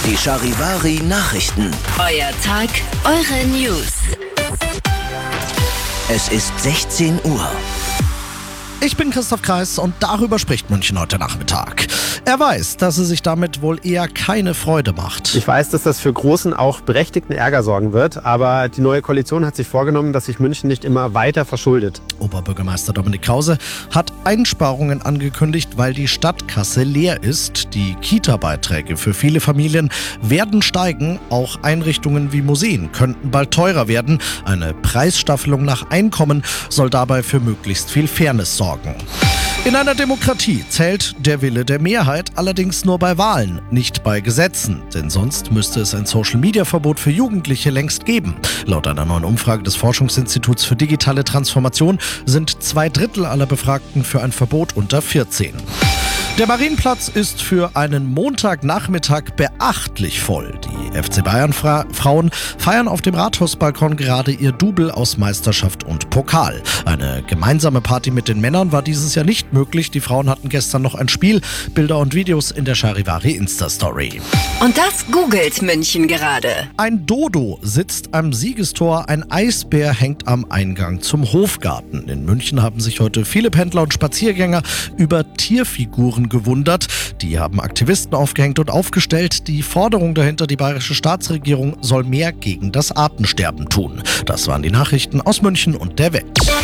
Die Charivari Nachrichten. Euer Tag, eure News. Es ist 16 Uhr. Ich bin Christoph Kreis und darüber spricht München heute Nachmittag. Er weiß, dass es sich damit wohl eher keine Freude macht. Ich weiß, dass das für großen, auch berechtigten Ärger sorgen wird, aber die neue Koalition hat sich vorgenommen, dass sich München nicht immer weiter verschuldet. Oberbürgermeister Dominik Krause hat Einsparungen angekündigt, weil die Stadtkasse leer ist. Die Kita-Beiträge für viele Familien werden steigen. Auch Einrichtungen wie Museen könnten bald teurer werden. Eine Preisstaffelung nach Einkommen soll dabei für möglichst viel Fairness sorgen. In einer Demokratie zählt der Wille der Mehrheit, allerdings nur bei Wahlen, nicht bei Gesetzen. Denn sonst müsste es ein Social-Media-Verbot für Jugendliche längst geben. Laut einer neuen Umfrage des Forschungsinstituts für digitale Transformation sind 2/3 aller Befragten für ein Verbot unter 14. Der Marienplatz ist für einen Montagnachmittag beachtlich voll. Die FC Bayern-Frauen feiern auf dem Rathausbalkon gerade ihr Double aus Meisterschaft und Pokal. Eine gemeinsame Party mit den Männern war dieses Jahr nicht möglich. Die Frauen hatten gestern noch ein Spiel. Bilder und Videos in der Charivari Insta-Story. Und das googelt München gerade. Ein Dodo sitzt am Siegestor, ein Eisbär hängt am Eingang zum Hofgarten. In München haben sich heute viele Pendler und Spaziergänger über Tierfiguren gewundert. Die haben Aktivisten aufgehängt und aufgestellt. Die Forderung dahinter, die bayerische Staatsregierung soll mehr gegen das Artensterben tun. Das waren die Nachrichten aus München und der Welt.